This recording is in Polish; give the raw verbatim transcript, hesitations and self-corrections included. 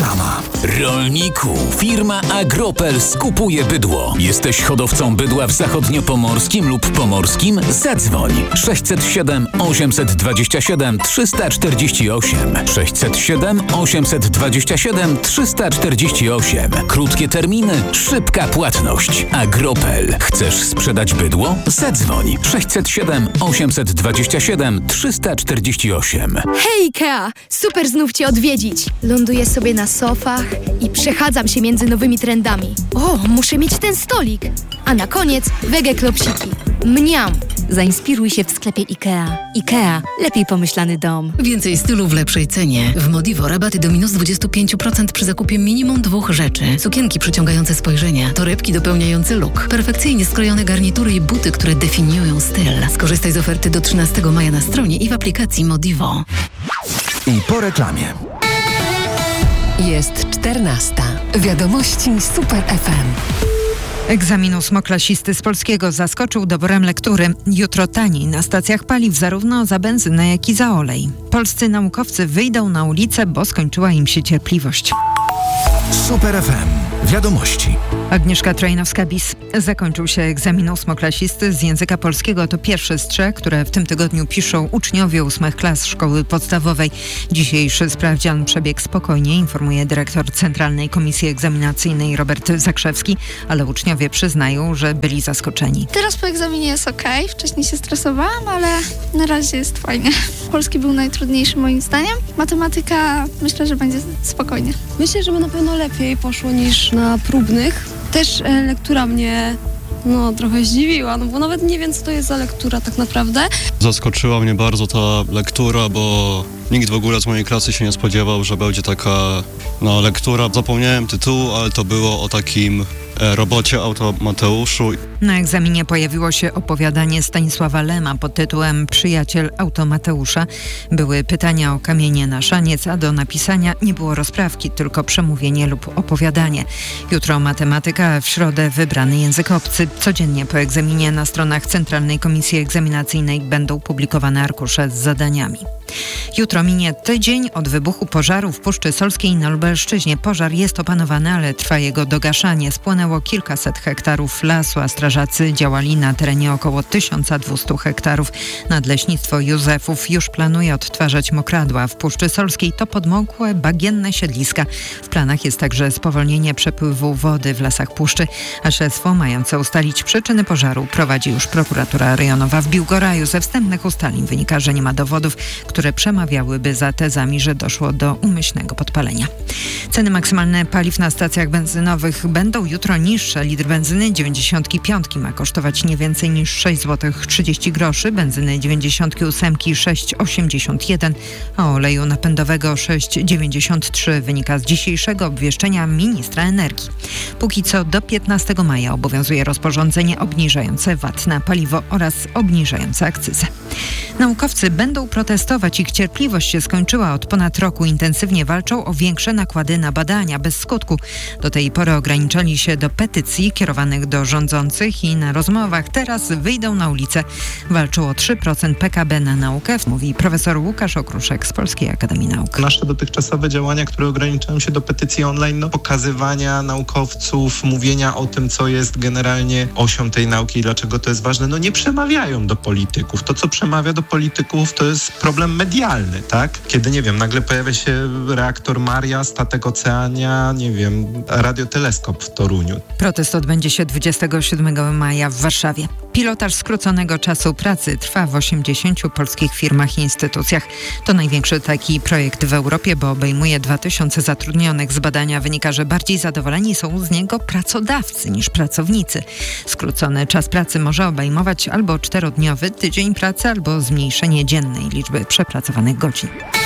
Reklama. Rolniku, firma Agropel skupuje bydło. Jesteś hodowcą bydła w zachodniopomorskim lub pomorskim? Zadzwoń sześćset siedem, osiemset dwadzieścia siedem, trzysta czterdzieści osiem. sześćset siedem, osiemset dwadzieścia siedem, trzysta czterdzieści osiem. Krótkie terminy, szybka płatność. Agropel. Chcesz sprzedać bydło? Zadzwoń sześćset siedem, osiemset dwadzieścia siedem, trzysta czterdzieści osiem. Hej Ikea! Super znów Cię odwiedzić. Ląduję sobie na sofach i przechadzam się między nowymi trendami. O, muszę mieć ten stolik. A na koniec wege klopsiki. Mniam! Zainspiruj się w sklepie Ikea. Ikea. Lepiej pomyślany dom. Więcej stylu w lepszej cenie. W Modivo rabaty do minus dwadzieścia pięć procent przy zakupie minimum dwóch rzeczy. Sukienki przyciągające spojrzenia, torebki dopełniające look, perfekcyjnie skrojone garnitury i buty, które definiują styl. Skorzystaj z oferty do trzynastego maja na stronie i w aplikacji Modivo. I po reklamie. Jest czternasta. Wiadomości Super F M. Egzamin ósmoklasisty z polskiego zaskoczył doborem lektury. Jutro taniej na stacjach paliw zarówno za benzynę, jak i za olej. Polscy naukowcy wyjdą na ulicę, bo skończyła im się cierpliwość. Super F M. Wiadomości. Agnieszka Trajnowska-Bis. Zakończył się egzamin ósmoklasisty z języka polskiego. To pierwszy z trzech, które w tym tygodniu piszą uczniowie ósmych klas szkoły podstawowej. Dzisiejszy sprawdzian przebiegł spokojnie, informuje dyrektor Centralnej Komisji Egzaminacyjnej Robert Zakrzewski, ale uczniowie przyznają, że byli zaskoczeni. Teraz po egzaminie jest okej. Wcześniej się stresowałam, ale na razie jest fajnie. Polski był najtrudniejszy moim zdaniem. Matematyka myślę, że będzie spokojnie. Myślę, że na pewno lepiej poszło niż na próbnych. Też e, lektura mnie no, trochę zdziwiła, no bo nawet nie wiem, co to jest za lektura tak naprawdę. Zaskoczyła mnie bardzo ta lektura, bo nikt w ogóle z mojej klasy się nie spodziewał, że będzie taka no, lektura. Zapomniałem tytułu, ale to było o takim e, robocie Automateuszu. Na egzaminie pojawiło się opowiadanie Stanisława Lema pod tytułem Przyjaciel Automateusza. Były pytania o kamienie na szaniec, a do napisania nie było rozprawki, tylko przemówienie lub opowiadanie. Jutro matematyka, w środę wybrany język obcy. Codziennie po egzaminie na stronach Centralnej Komisji Egzaminacyjnej będą publikowane arkusze z zadaniami. Jutro minie tydzień od wybuchu pożaru w Puszczy Solskiej na Lubelszczyźnie. Pożar jest opanowany, ale trwa jego dogaszanie. Spłonęło kilkaset hektarów lasu, a strażacy działali na terenie około tysiąc dwieście hektarów. Nadleśnictwo Józefów już planuje odtwarzać mokradła. W Puszczy Solskiej to podmokłe, bagienne siedliska. W planach jest także spowolnienie przepływu wody w lasach Puszczy, a śledztwo mające ustalić przyczyny pożaru prowadzi już prokuratura rejonowa w Biłgoraju. Ze wstępnych ustaleń wynika, że nie ma dowodów, które przemawiałyby za tezami, że doszło do umyślnego podpalenia. Ceny maksymalne paliw na stacjach benzynowych będą jutro niższe. Litr benzyny dziewięćdziesiąt pięć ma kosztować nie więcej niż sześć złotych trzydzieści groszy, benzyny dziewięćdziesiąt osiem sześć złotych osiemdziesiąt jeden, a oleju napędowego sześć złotych dziewięćdziesiąt trzy, wynika z dzisiejszego obwieszczenia ministra energii. Póki co do piętnastego maja obowiązuje rozporządzenie obniżające V A T na paliwo oraz obniżające akcyzę. Naukowcy będą protestować. Ich cierpliwość się skończyła. Od ponad roku intensywnie walczą o większe nakłady na badania bez skutku. Do tej pory ograniczali się do petycji kierowanych do rządzących i na rozmowach. Teraz wyjdą na ulicę. Walczą o trzy procent P K B na naukę, mówi profesor Łukasz Okruszek z Polskiej Akademii Nauk. Nasze dotychczasowe działania, które ograniczają się do petycji online, no, pokazywania naukowców, mówienia o tym, co jest generalnie osią tej nauki i dlaczego to jest ważne, no nie przemawiają do polityków. To, co przemawia do polityków, to jest problem medialny, tak? Kiedy, nie wiem, nagle pojawia się reaktor Maria, statek Oceania, nie wiem, radioteleskop w Toruniu. Protest odbędzie się dwudziestego siódmego maja w Warszawie. Pilotaż skróconego czasu pracy trwa w osiemdziesięciu polskich firmach i instytucjach. To największy taki projekt w Europie, bo obejmuje dwa tysiące zatrudnionych. Z badania wynika, że bardziej zadowoleni są z niego pracodawcy niż pracownicy. Skrócony czas pracy może obejmować albo czterodniowy tydzień pracy, albo zmniejszenie dziennej liczby przepracowanych godzin.